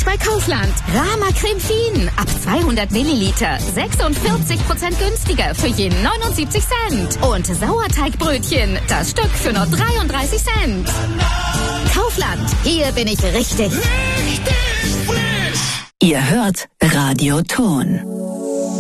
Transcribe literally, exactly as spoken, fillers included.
bei Kaufland. Rama Creme Fien ab zweihundert Milliliter. sechsundvierzig Prozent günstiger für je neunundsiebzig Cent. Und Sauerteigbrötchen, das Stück für nur dreiunddreißig Cent. Kaufland, hier bin ich richtig. Richtig frisch. Ihr hört Radio Ton.